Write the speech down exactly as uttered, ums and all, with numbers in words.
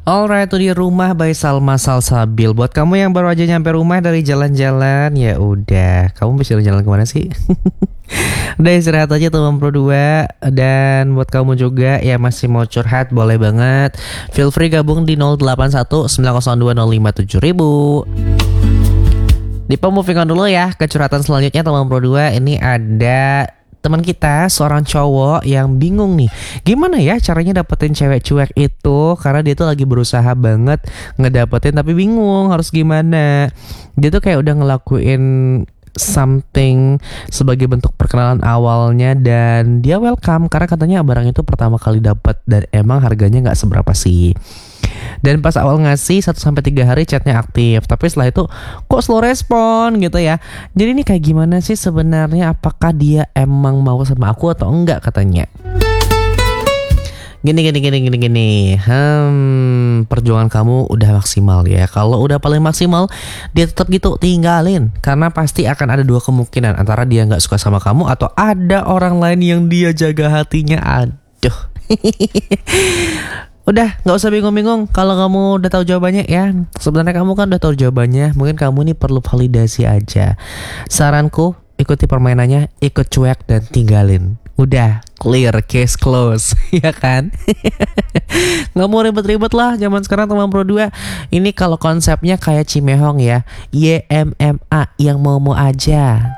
Alright, itu dia Rumah by Salma Salsabil. Buat kamu yang baru aja nyampe rumah dari jalan-jalan, ya udah, kamu bisa jalan-jalan kemana sih? Udah istirahat aja teman Pro dua. Dan buat kamu juga yang masih mau curhat, boleh banget. Feel free gabung di nol delapan satu sembilan nol dua nol lima tujuh ribu. Di moving on dulu ya ke curhatan selanjutnya teman Pro dua. Ini ada teman kita, seorang cowok yang bingung nih, gimana ya caranya dapetin cewek cuek itu, karena dia tuh lagi berusaha banget ngedapetin tapi bingung harus gimana. Dia tuh kayak udah ngelakuin something sebagai bentuk perkenalan awalnya, dan dia welcome karena katanya barang itu pertama kali dapat dan emang harganya nggak seberapa sih. Dan pas awal ngasih satu sampai tiga hari chatnya aktif, tapi setelah itu kok slow respon gitu ya. Jadi ini kayak gimana sih sebenarnya, apakah dia emang mau sama aku atau enggak katanya. Gini gini gini gini gini. Hmm, perjuangan kamu udah maksimal ya. Kalau udah paling maksimal, dia tetap gitu tinggalin, karena pasti akan ada dua kemungkinan, antara dia nggak suka sama kamu atau ada orang lain yang dia jaga hatinya. Aduh. Udah, nggak usah bingung-bingung kalau kamu udah tahu jawabannya ya. Sebenarnya kamu kan udah tahu jawabannya, mungkin kamu nih perlu validasi aja. Saranku, ikuti permainannya, ikut cuek dan tinggalin. Udah, clear, case close, ya kan? Nggak mau ribet-ribet lah zaman sekarang teman Pro dua. Ini kalau konsepnya kayak Cimehong ya, Y M M A, yang mau-mau aja.